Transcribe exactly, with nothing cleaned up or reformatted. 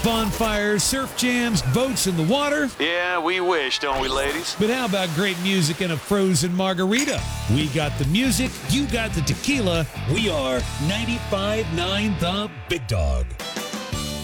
bonfires, surf jams, boats in the water. Yeah, we wish, don't we, ladies? But how about great music and a frozen margarita? We got the music, you got the tequila. We are ninety-five point nine The Big Dog.